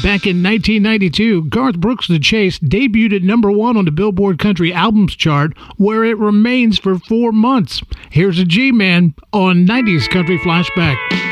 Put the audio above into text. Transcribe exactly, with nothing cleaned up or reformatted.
Back in nineteen ninety-two, Garth Brooks' The Chase debuted at number one on the Billboard Country Albums chart, where it remains for four months. Here's a G-Man on nineties Country Flashback.